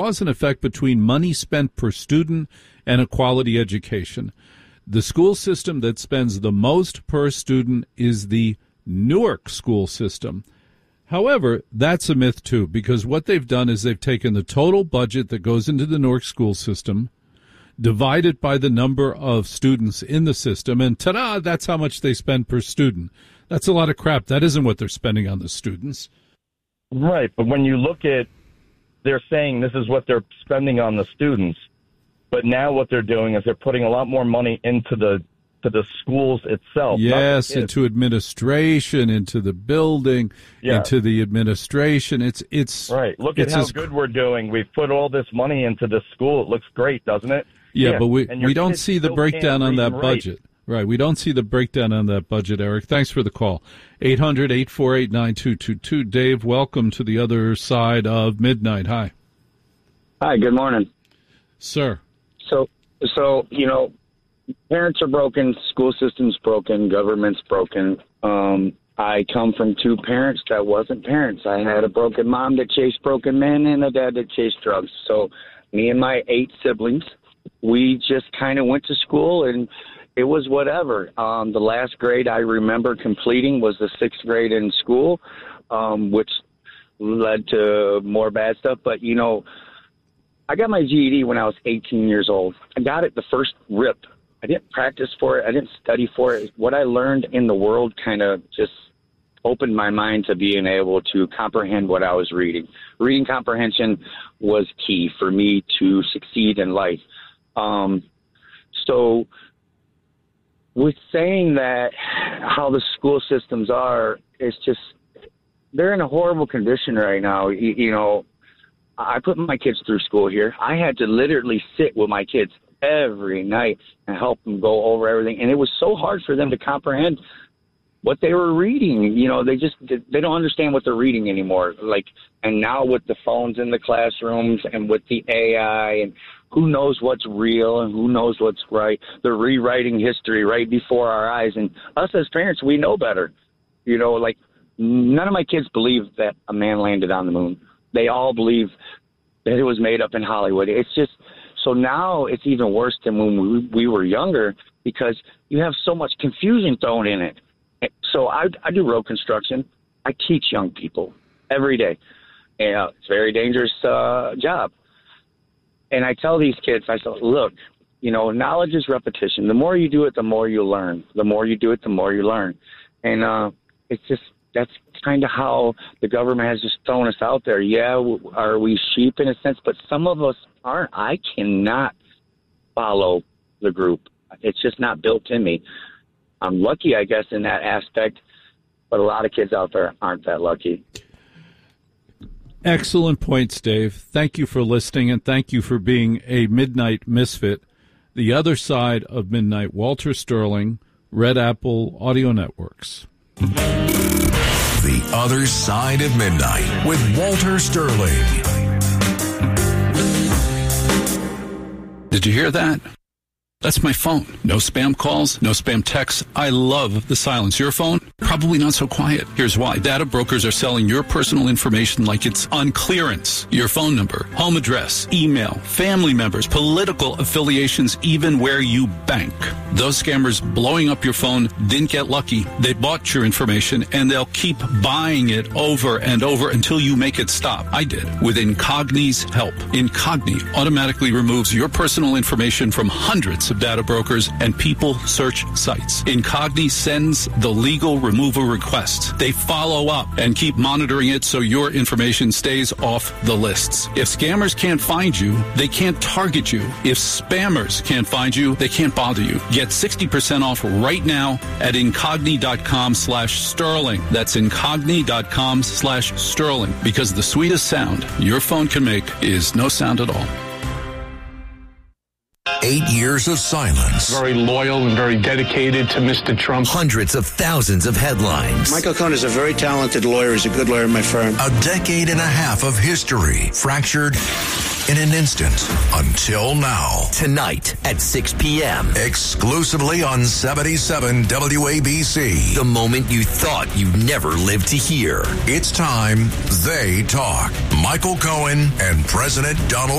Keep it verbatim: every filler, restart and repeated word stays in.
cause and effect between money spent per student and a quality education. The school system that spends the most per student is the Newark school system. However, that's a myth, too, because what they've done is they've taken the total budget that goes into the Newark school system, divided by the number of students in the system, and ta-da, that's how much they spend per student. That's a lot of crap. That isn't what they're spending on the students. Right, but when you look at, they're saying this is what they're spending on the students, but now what they're doing is they're putting a lot more money into the to the schools itself. Yes, into administration, into the building, yeah. into the administration. It's it's right. Look it's at how as, good we're doing. We've put all this money into the school. It looks great, doesn't it? Yeah, yeah. but we we don't see the breakdown on that right. budget. Right, we don't see the breakdown on that budget, Eric. Thanks for the call. eight hundred, eight four eight, nine two two two. Dave, welcome to the other side of midnight. Hi. Hi, good morning. Sir. So, so you know, parents are broken, school system's broken, government's broken. Um, I come from two parents that wasn't parents. I had a broken mom that chased broken men and a dad that chased drugs. So me and my eight siblings, we just kind of went to school and it was whatever. Um, the last grade I remember completing was the sixth grade in school, um, which led to more bad stuff. But, you know, I got my G E D when I was eighteen years old. I got it the first rip. I didn't practice for it. I didn't study for it. What I learned in the world kind of just opened my mind to being able to comprehend what I was reading. Reading comprehension was key for me to succeed in life. Um, so with saying that how the school systems are, it's just, they're in a horrible condition right now. You, you know, I put my kids through school here. I had to literally sit with my kids every night and help them go over everything. And it was so hard for them to comprehend what they were reading. You know, they just, they don't understand what they're reading anymore. Like, and now with the phones in the classrooms and with the A I and who knows what's real and who knows what's right, they're rewriting history right before our eyes. And us as parents, we know better. You know, like none of my kids believe that a man landed on the moon. They all believe that it was made up in Hollywood. It's just, so now it's even worse than when we, we were younger because you have so much confusion thrown in it. So I, I do road construction. I teach young people every day. And uh, it's a very dangerous uh, job. And I tell these kids, I say, look, you know, knowledge is repetition. The more you do it, the more you learn. The more you do it, the more you learn. And uh, it's just, that's kind of how the government has just thrown us out there. Yeah, are we sheep in a sense? But some of us aren't. I cannot follow the group. It's just not built in me. I'm lucky, I guess, in that aspect, but a lot of kids out there aren't that lucky. Excellent points, Dave. Thank you for listening, and thank you for being a Midnight Misfit. The other side of midnight, Walter Sterling, Red Apple Audio Networks. The Other Side of Midnight with Walter Sterling. Did you hear that? That's my phone. No spam calls, no spam texts. I love the silence. Your phone? Probably not so quiet. Here's why. Data brokers are selling your personal information like it's on clearance. Your phone number, home address, email, family members, political affiliations, even where you bank. Those scammers blowing up your phone didn't get lucky. They bought your information, and they'll keep buying it over and over until you make it stop. I did. With Incogni's help. Incogni automatically removes your personal information from hundreds of data brokers and people search sites. Incogni sends the legal removal requests. They follow up and keep monitoring it so your information stays off the lists. If scammers can't find you, they can't target you. If spammers can't find you, they can't bother you. Get sixty percent off right now at incogni.com slash sterling. That's incogni.com slash sterling, because the sweetest sound your phone can make is no sound at all. Eight years of silence. Very loyal and very dedicated to Mister Trump. Hundreds of thousands of headlines. Michael Cohen is a very talented lawyer. He's a good lawyer in my firm. A decade and a half of history fractured in an instant. Until now. Tonight at six p.m. Exclusively on seventy-seven W A B C. The moment you thought you'd never live to hear. It's time they talk. Michael Cohen and President Donald